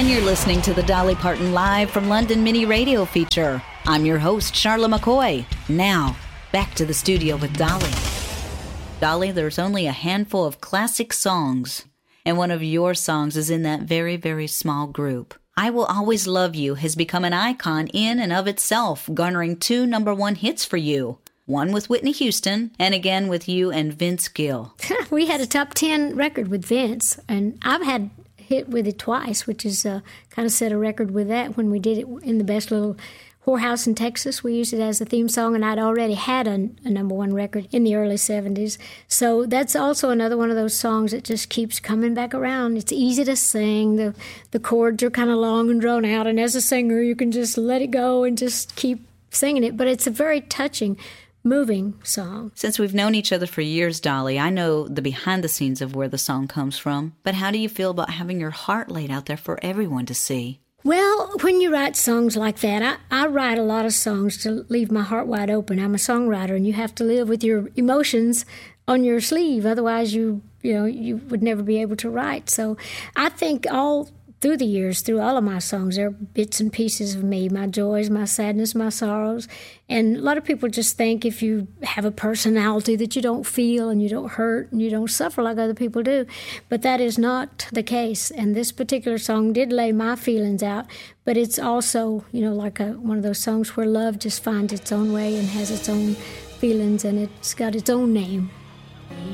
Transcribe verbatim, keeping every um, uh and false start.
And you're listening to the Dolly Parton Live from London mini radio feature. I'm your host, Charla McCoy. Now, back to the studio with Dolly. Dolly, there's only a handful of classic songs, and one of your songs is in that very, very small group. I Will Always Love You has become an icon in and of itself, garnering two number one hits for you. One with Whitney Houston, and again with you and Vince Gill. We had a top ten record with Vince, and I've had hit with it twice, which is uh, kind of set a record with that when we did it in the best little whorehouse in Texas. We used it as a theme song, and I'd already had a, a number one record in the early seventies. So that's also another one of those songs that just keeps coming back around. It's easy to sing. The, the chords are kind of long and drawn out, and as a singer, you can just let it go and just keep singing it. But it's a very touching, moving song. Since we've known each other for years, Dolly, I know the behind the scenes of where the song comes from. But how do you feel about having your heart laid out there for everyone to see? Well, when you write songs like that, I, I write a lot of songs to leave my heart wide open. I'm a songwriter, and you have to live with your emotions on your sleeve. Otherwise, you you know, you would never be able to write. So I think all through the years, through all of my songs, there are bits and pieces of me, my joys, my sadness, my sorrows. And a lot of people just think if you have a personality that you don't feel and you don't hurt and you don't suffer like other people do. But that is not the case. And this particular song did lay my feelings out. But it's also, you know, like a, one of those songs where love just finds its own way and has its own feelings, and it's got its own name.